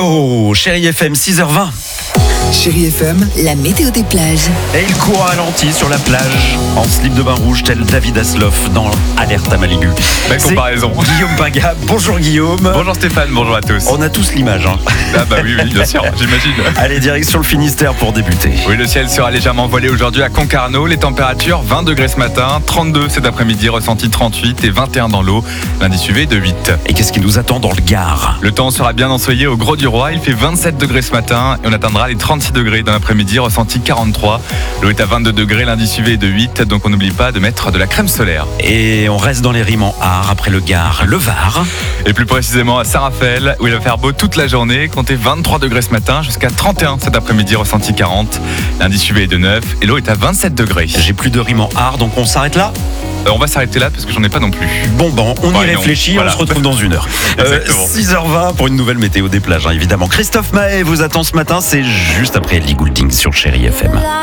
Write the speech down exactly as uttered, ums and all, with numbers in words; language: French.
météo, Chérie F M, six heures vingt. Chérie F M, la météo des plages. Et il court à ralenti sur la plage, en slip de bain rouge, tel David Hasselhoff dans Alerte à Malibu. Belle C'est comparaison. Guillaume Paga. Bonjour Guillaume. Bonjour Stéphane, bonjour à tous. On a tous l'image. Hein. Ah bah oui, oui, bien sûr, j'imagine. Allez, direction le Finistère pour débuter. Oui, le ciel sera légèrement voilé aujourd'hui à Concarneau. Les températures, vingt degrés ce matin, trente-deux cet après-midi, ressenti trente-huit et vingt et un dans l'eau. L'indice U V de huit. Et qu'est-ce qui nous attend dans le Gard? Le temps sera bien ensoleillé au Gros du Roi. Il fait vingt-sept degrés ce matin et on atteindra les trente-six degrés dans l'après-midi, ressenti quarante-trois. L'eau est à vingt-deux degrés, l'indice U V est de huit, donc on n'oublie pas de mettre de la crème solaire. Et on reste dans les rimes en art, après le Gard, le Var. Et plus précisément à Saint-Raphaël, où il va faire beau toute la journée. Comptez vingt-trois degrés ce matin, jusqu'à trente et un cet après-midi, ressenti quarante. L'indice U V est de neuf et l'eau est à vingt-sept degrés. J'ai plus de rimes en art, donc on s'arrête là. Euh, on va s'arrêter là parce que j'en ai pas non plus. Bon, bon, on Ouais, y non, réfléchit, voilà. on se retrouve dans une heure. Exactement. six heures vingt pour une nouvelle météo des plages, hein, évidemment. Christophe Maé vous attend ce matin, c'est juste après Ellie Goulding sur Chérie F M.